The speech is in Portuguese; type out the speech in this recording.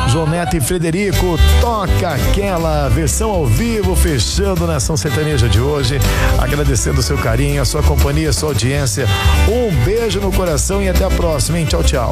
João Neto e Frederico, toca aquela versão ao vivo, fechando a Nação Sertaneja de hoje, agradecendo o seu carinho, a sua companhia, a sua audiência. Um beijo no coração e até a próxima, hein? Tchau, tchau.